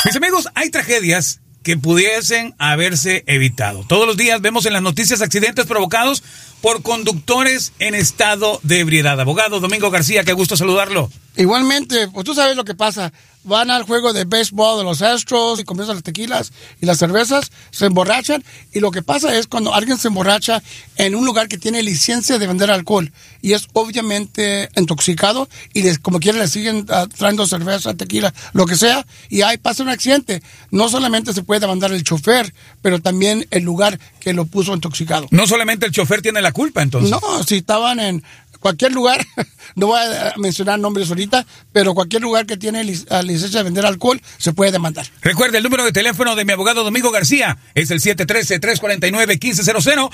Mis amigos, hay tragedias que pudiesen haberse evitado. Todos los días vemos en las noticias accidentes provocados por conductores en estado de ebriedad. Abogado Domingo García, qué gusto saludarlo. Igualmente, pues tú sabes lo que pasa. Van al juego de béisbol de los Astros y comienzan las tequilas y las cervezas, se emborrachan, y lo que pasa es cuando alguien se emborracha en un lugar que tiene licencia de vender alcohol y es obviamente intoxicado y como quieren le siguen trayendo cerveza, tequila, lo que sea, y ahí pasa un accidente. No solamente se puede demandar el chofer, pero también el lugar que lo puso intoxicado. No solamente el chofer tiene la culpa, entonces. No, si estaban en cualquier lugar, no voy a mencionar nombres ahorita, pero cualquier lugar que tiene licencia de vender alcohol se puede demandar. Recuerde, el número de teléfono de mi abogado Domingo García es el 713-349-1500,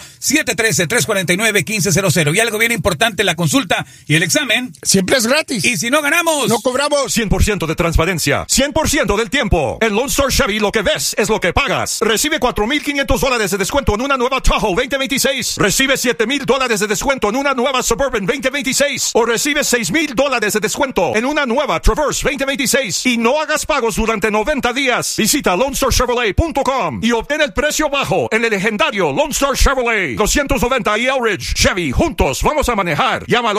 713-349-1500. Y algo bien importante, la consulta y el examen siempre es gratis. Y si no ganamos, no cobramos. 100% de transparencia, 100% del tiempo. En Lone Star Chevy lo que ves es lo que pagas. Recibe $4,500 de descuento en una nueva Tahoe 2026. Recibe $7,000 de descuento en una nueva Suburban 2026. O recibe $6,000 de descuento en una nueva Traverse 2026. Y no hagas pagos durante 90 días. Visita LoneStarChevrolet.com y obtén el precio bajo en el legendario Lone Star Chevrolet. 290 y Elridge. Chevy, juntos vamos a manejar. Llama al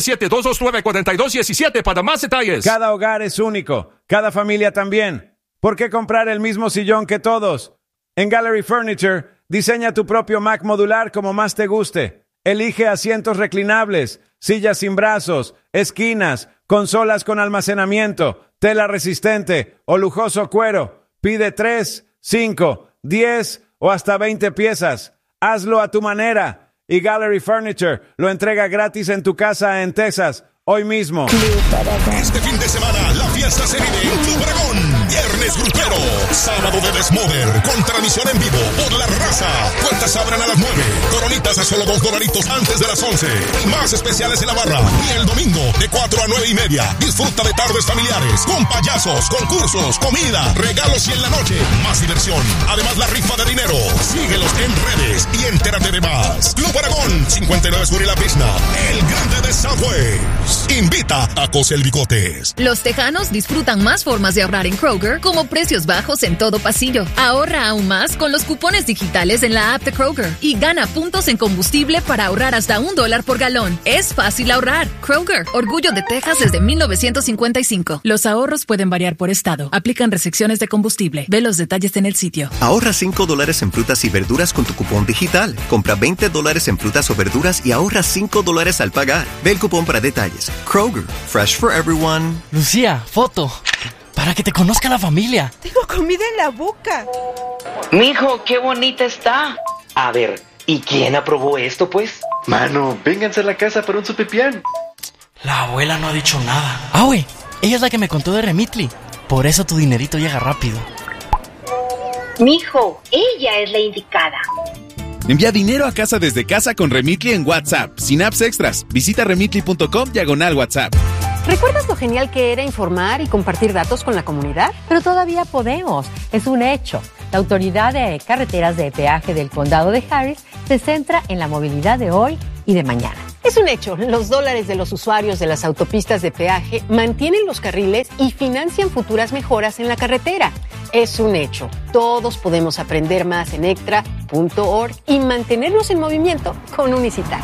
877-229-4217 para más detalles. Cada hogar es único. Cada familia también. ¿Por qué comprar el mismo sillón que todos? En Gallery Furniture, diseña tu propio Mac modular como más te guste. Elige asientos reclinables, sillas sin brazos, esquinas, consolas con almacenamiento, tela resistente o lujoso cuero. Pide 3, 5, 10 o hasta 20 piezas. Hazlo a tu manera. Y Gallery Furniture lo entrega gratis en tu casa en Texas, hoy mismo. Este fin de semana, la fiesta se vive en Club Dragón. Viernes grupero, sábado de Desmoder, con transmisión en vivo por La Raza. Puertas abren a las 9, coronitas a solo $2 antes de las 11. Y más especiales en la barra. Y el domingo, de 4 a 9:30, disfruta de tardes familiares, con payasos, concursos, comida, regalos y en la noche, más diversión. Además, la rifa de dinero. Síguelos en redes y entérate de más. Club Aragón, 59 Sur y La Pisna, el grande de Southwest. Invita a Cosel Bigotes. Los tejanos disfrutan más formas de ahorrar en Kroger, como precios bajos en todo pasillo. Ahorra aún más con los cupones digitales en la app de Kroger y gana puntos en combustible para ahorrar hasta $1 por galón. Es fácil ahorrar. Kroger, orgullo de Texas desde 1955. Los ahorros pueden variar por estado. Aplican restricciones de combustible. Ve los detalles en el sitio. Ahorra $5 en frutas y verduras con tu cupón digital. Compra $20 en frutas o verduras y ahorra $5 al pagar. Ve el cupón para detalles. Kroger, fresh for everyone. Lucía, foto. Para que te conozca la familia. Tengo comida en la boca. Mijo, qué bonita está. A ver, ¿y quién aprobó esto, pues? Mano, vénganse a la casa para un sopipián. La abuela no ha dicho nada. Ah, güey, ella es la que me contó de Remitly. Por eso tu dinerito llega rápido. Mijo, ella es la indicada. Envía dinero a casa desde casa con Remitly en WhatsApp, sin apps extras. Visita remitly.com/WhatsApp. ¿Recuerdas lo genial que era informar y compartir datos con la comunidad? Pero todavía podemos, es un hecho. La Autoridad de Carreteras de Peaje del Condado de Harris se centra en la movilidad de hoy y de mañana. Es un hecho, los dólares de los usuarios de las autopistas de peaje mantienen los carriles y financian futuras mejoras en la carretera. Es un hecho, todos podemos aprender más en extra.org y mantenernos en movimiento con Unicita.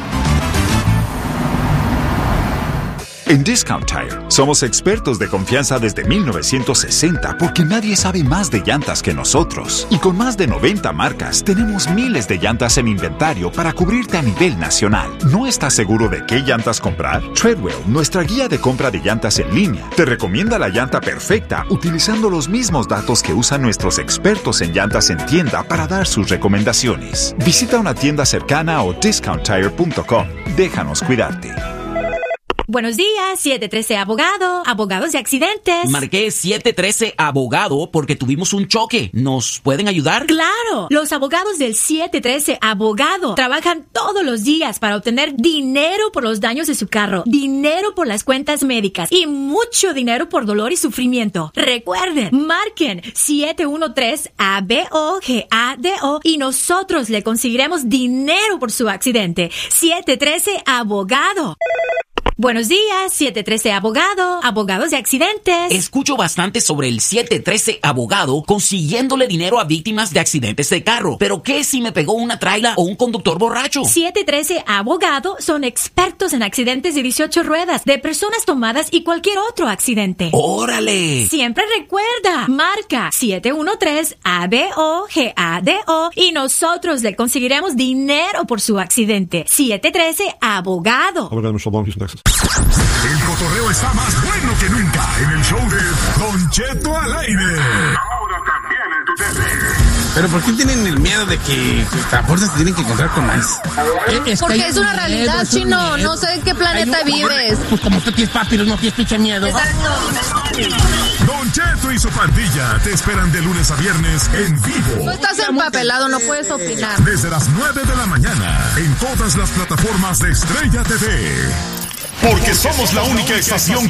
En Discount Tire, somos expertos de confianza desde 1960 porque nadie sabe más de llantas que nosotros. Y con más de 90 marcas, tenemos miles de llantas en inventario para cubrirte a nivel nacional. ¿No estás seguro de qué llantas comprar? Treadwell, nuestra guía de compra de llantas en línea, te recomienda la llanta perfecta utilizando los mismos datos que usan nuestros expertos en llantas en tienda para dar sus recomendaciones. Visita una tienda cercana o discounttire.com. Déjanos cuidarte. Buenos días, 713 Abogado, abogados de accidentes. Marqué 713 Abogado porque tuvimos un choque. ¿Nos pueden ayudar? ¡Claro! Los abogados del 713 Abogado trabajan todos los días para obtener dinero por los daños de su carro, dinero por las cuentas médicas y mucho dinero por dolor y sufrimiento. Recuerden, marquen 713-ABOGADO y nosotros le conseguiremos dinero por su accidente. 713 Abogado. Buenos días, 713 Abogado, abogados de accidentes. Escucho bastante sobre el 713 Abogado consiguiéndole dinero a víctimas de accidentes de carro. ¿Pero qué si me pegó una traila o un conductor borracho? 713 Abogado son expertos en accidentes de 18 ruedas, de personas tomadas y cualquier otro accidente. ¡Órale! Siempre recuerda, marca 713-ABOGADO y nosotros le conseguiremos dinero por su accidente. 713 Abogado. El cotorreo está más bueno que nunca en el show de Don Cheto al aire. Ahora también en tu tele. Pero ¿por qué tienen el miedo de que a fuerzas se tienen que encontrar con más? Porque es una realidad, Chino. No sé en qué planeta vives. Pues como tú tienes papiros, no tienes pinche miedo. Don Cheto y su pandilla te esperan de lunes a viernes en vivo. Tú estás empapelado, no puedes opinar. Desde las 9 de la mañana en todas las plataformas de Estrella TV. Porque somos la única estación